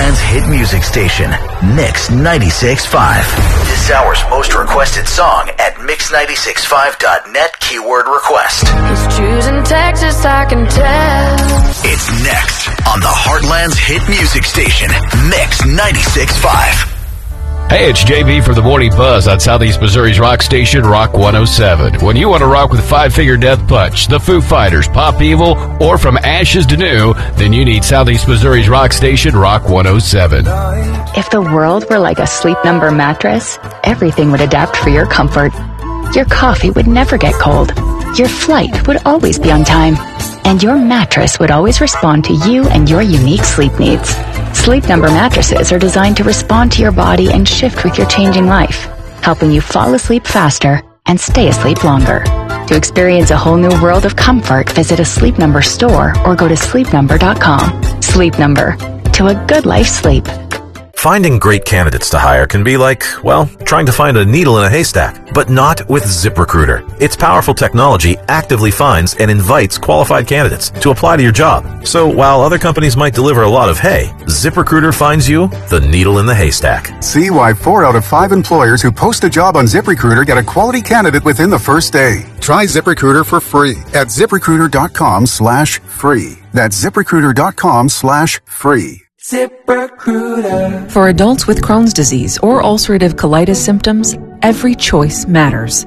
Heartland's hit music station, Mix 96.5. This hour's most requested song at mix965.net keyword request. He's choosing Texas, I can tell. It's next on the Heartland's hit music station, Mix 96.5. Hey, it's JB for the Morning Buzz on Southeast Missouri's rock station, Rock 107. When you want to rock with Five-Finger Death Punch, the Foo Fighters, Pop Evil, or From Ashes to New, then you need Southeast Missouri's rock station, Rock 107. If the world were like a Sleep Number mattress, everything would adapt for your comfort. Your coffee would never get cold. Your flight would always be on time. And your mattress would always respond to you and your unique sleep needs. Sleep Number mattresses are designed to respond to your body and shift with your changing life, helping you fall asleep faster and stay asleep longer. To experience a whole new world of comfort, visit a Sleep Number store or go to sleepnumber.com. Sleep Number. To a good life sleep. Finding great candidates to hire can be like, well, trying to find a needle in a haystack, but not with ZipRecruiter. Its powerful technology actively finds and invites qualified candidates to apply to your job. So while other companies might deliver a lot of hay, ZipRecruiter finds you the needle in the haystack. See why 4 out of 5 employers who post a job on ZipRecruiter get a quality candidate within the first day. Try ZipRecruiter for free at ZipRecruiter.com/free. That's ZipRecruiter.com/free. ZipRecruiter. For adults with Crohn's disease or ulcerative colitis symptoms, every choice matters.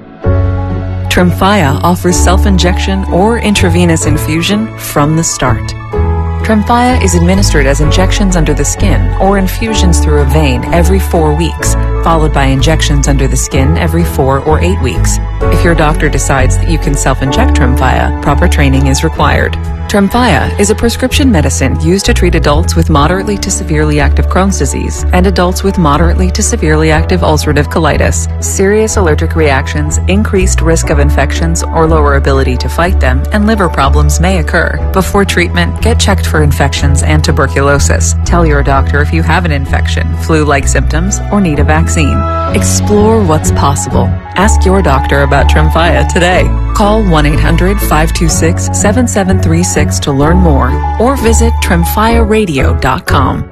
Tremfya offers self-injection or intravenous infusion from the start. Tremfya is administered as injections under the skin or infusions through a vein every 4 weeks, followed by injections under the skin every 4 or 8 weeks. If your doctor decides that you can self-inject Tremfya, proper training is required. Tremfya is a prescription medicine used to treat adults with moderately to severely active Crohn's disease and adults with moderately to severely active ulcerative colitis. Serious allergic reactions, increased risk of infections or lower ability to fight them, and liver problems may occur. Before treatment, get checked for infections and tuberculosis. Tell your doctor if you have an infection, flu-like symptoms, or need a vaccine. Explore what's possible. Ask your doctor about Tremfya today. Call 1-800-526-7736 to learn more or visit TremfyaRadio.com.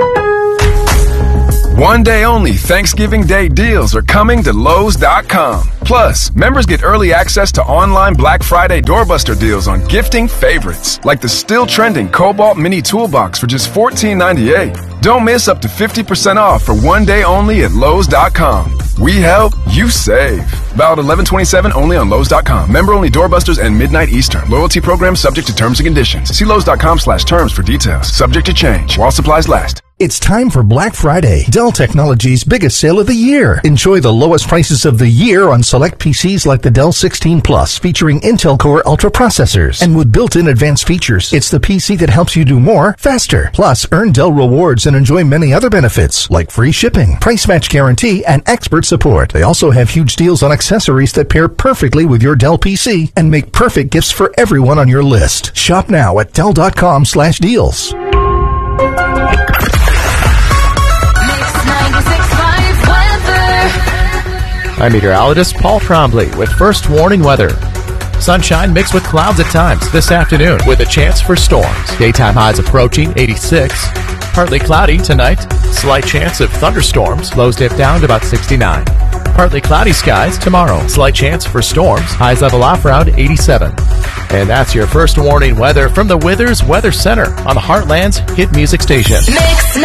One day only Thanksgiving Day deals are coming to Lowe's.com. Plus, members get early access to online Black Friday doorbuster deals on gifting favorites, like the still trending Cobalt Mini Toolbox for just $14.98. Don't miss up to 50% off for one day only at Lowe's.com. We help, you save. Valid 11/27 only on Lowe's.com. Member only doorbusters and midnight Eastern. Loyalty program subject to terms and conditions. See Lowe's.com/terms for details. Subject to change while supplies last. It's time for Black Friday, Dell Technologies' biggest sale of the year. Enjoy the lowest prices of the year on select PCs like the Dell 16 Plus, featuring Intel Core Ultra processors. And with built-in advanced features, it's the PC that helps you do more, faster. Plus, earn Dell rewards and enjoy many other benefits, like free shipping, price match guarantee, and expert support. They also have huge deals on accessories that pair perfectly with your Dell PC and make perfect gifts for everyone on your list. Shop now at Dell.com/deals. I'm meteorologist Paul Trombley with first warning weather. Sunshine mixed with clouds at times this afternoon with a chance for storms. Daytime highs approaching 86. Partly cloudy tonight. Slight chance of thunderstorms. Lows dip down to about 69. Partly cloudy skies tomorrow. Slight chance for storms. Highs level off around 87. And that's your first warning weather from the Withers Weather Center on the Heartland's hit music station.